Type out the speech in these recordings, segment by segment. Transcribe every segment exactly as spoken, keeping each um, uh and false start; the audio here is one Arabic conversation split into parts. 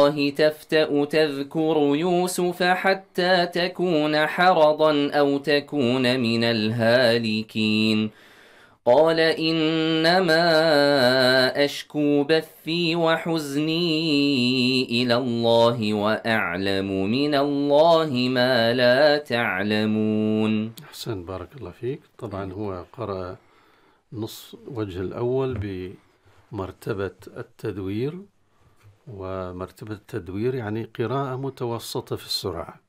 الله تفتأ تذكر يوسف حتى تكون حرضا أو تكون من الهالكين قال إنما أشكو بثي وحزني إلى الله وأعلم من الله ما لا تعلمون. أحسن، بارك الله فيك. طبعا هو قرأ نص وجه الأول بمرتبة التدوير، ومرتبة التدوير يعني قراءة متوسطة في السرعة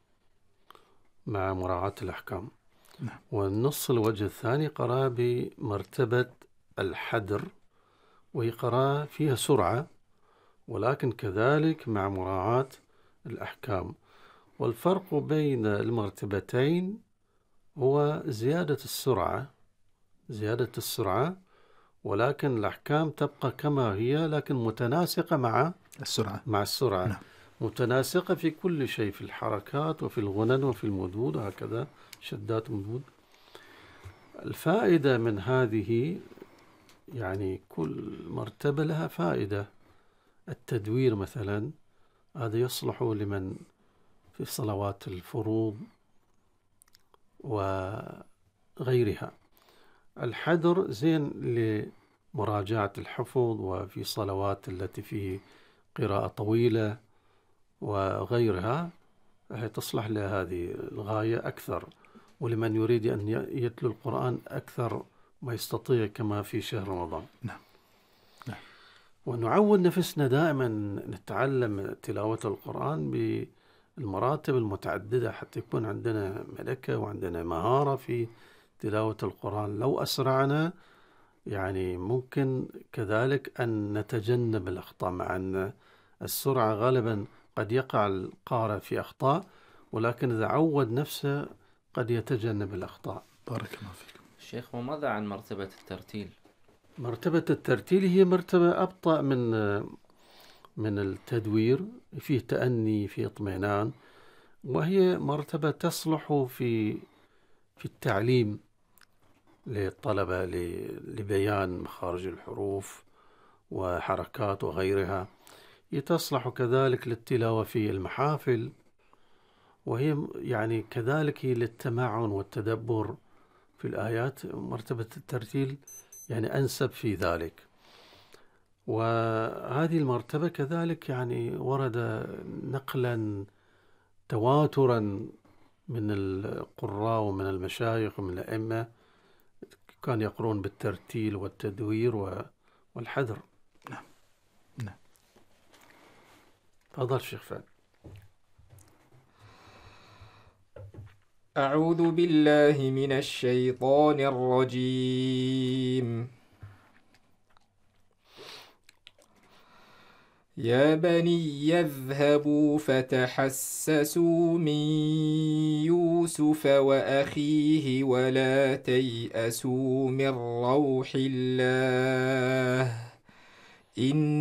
مع مراعاة الأحكام. نعم. والنص الوجه الثاني قرأ بمرتبة الحدر، وهي قراءة فيها سرعة ولكن كذلك مع مراعاة الأحكام. والفرق بين المرتبتين هو زيادة السرعة زيادة السرعة ولكن الأحكام تبقى كما هي، لكن متناسقة مع السرعة مع السرعة. نعم. متناسقة في كل شيء، في الحركات وفي الغنن وفي المدود، وهكذا شدات مدود. الفائدة من هذه يعني كل مرتبة لها فائدة. التدوير مثلا هذا يصلح لمن في صلوات الفروض وغيرها. الحدر زين لمراجعة الحفظ وفي صلوات التي فيه قراءة طويلة وغيرها، تصلح لهذه الغاية أكثر، ولمن يريد أن يتلو القرآن أكثر ما يستطيع كما في شهر رمضان. نعم. نعم. ونعود نفسنا دائما نتعلم تلاوة القرآن بالمراتب المتعددة حتى يكون عندنا ملكة وعندنا مهارة في تلاوة القرآن. لو أسرعنا يعني ممكن كذلك أن نتجنب الأخطاء، مع أن السرعة غالبا قد يقع القارئ في أخطاء، ولكن إذا عود نفسه قد يتجنب الأخطاء. بارك الله فيكم. شيخ، وماذا عن مرتبة الترتيل؟ مرتبة الترتيل هي مرتبة أبطأ من من التدوير، فيه تأني، فيه اطمئنان، وهي مرتبة تصلح في في التعليم للطلبة لبيان مخارج الحروف وحركات وغيرها. تصلح كذلك للتلاوة في المحافل، وهي يعني كذلك هي للتمعن والتدبر في الآيات. مرتبة الترتيل يعني أنسب في ذلك. وهذه المرتبة كذلك يعني ورد نقلا تواترا من القراء ومن المشايخ ومن الأئمة، كان يقرون بالترتيل والتدوير والحذر. نعم. نعم. تفضل شيخ فهد. أعوذ بالله من الشيطان الرجيم. يا بني يذهبوا فتحسسوا من يوسف وأخيه ولا تيأسوا من روح الله إن